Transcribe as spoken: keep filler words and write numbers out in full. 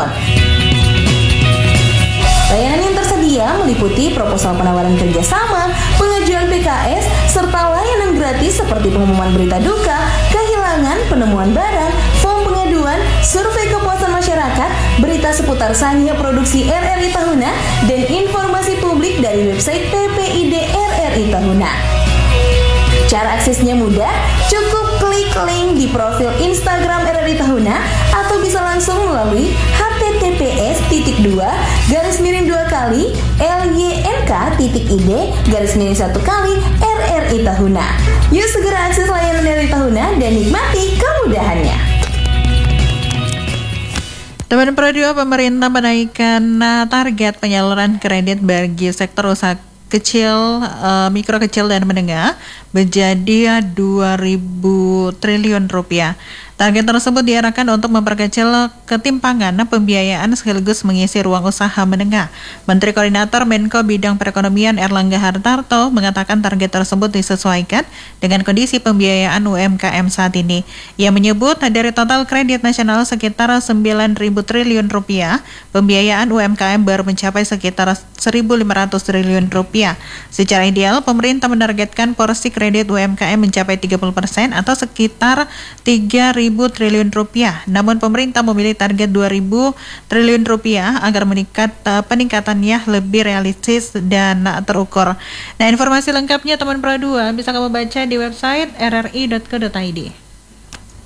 tahun. Layanan yang tersedia meliputi proposal penawaran kerjasama, pengajuan P K S, serta layanan gratis seperti pengumuman berita duka, kehilangan, penemuan barang, form pengaduan, survei kepuasan masyarakat, berita seputar sania produksi R R I Tahuna, dan informasi publik dari website P P I D R R I Tahuna. Cara aksesnya mudah, cukup klik link di profil Instagram R R I Tahuna atau bisa langsung melalui h t t p s titik dua garis miring dua kali l y n k titik i d garis miring satu kali R R I Tahuna. Yuk segera akses layanan R R I Tahuna dan nikmati kemudahannya. Teman Pro2, pemerintah menaikkan target penyaluran kredit bagi sektor usaha kecil, uh, mikro kecil dan menengah menjadi dua ribu triliun rupiah. Target tersebut diarahkan untuk memperkecil ketimpangan pembiayaan sekaligus mengisi ruang usaha menengah. Menteri Koordinator Menko Bidang Perekonomian Erlangga Hartarto mengatakan target tersebut disesuaikan dengan kondisi pembiayaan U M K M saat ini. Ia menyebut dari total kredit nasional sekitar sembilan ribu triliun rupiah, pembiayaan U M K M baru mencapai sekitar seribu lima ratus triliun rupiah. Secara ideal, pemerintah menargetkan porsi kredit U M K M mencapai tiga puluh persen atau sekitar tiga ribu triliun rupiah. Namun pemerintah memilih target dua ribu triliun rupiah agar meningkat uh, peningkatannya lebih realistis dan uh, terukur. Nah, informasi lengkapnya teman Pro dua bisa kamu baca di website r r i dot co dot i d.